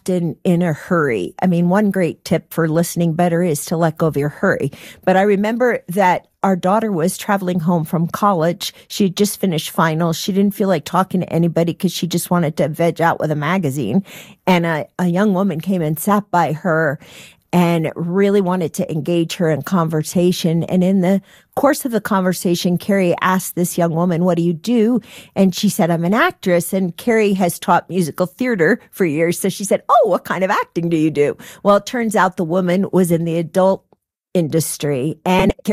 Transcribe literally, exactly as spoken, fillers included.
often in a hurry. I mean, one great tip for listening better is to let go of your hurry. But I remember that our daughter was traveling home from college. She had just finished finals. She didn't feel like talking to anybody because she just wanted to veg out with a magazine. And a, a young woman came and sat by her and really wanted to engage her in conversation. And in the course of the conversation, Carrie asked this young woman, "What do you do?" And she said, "I'm an actress." And Carrie has taught musical theater for years. So she said, "Oh, what kind of acting do you do?" Well, it turns out the woman was in the adult industry, and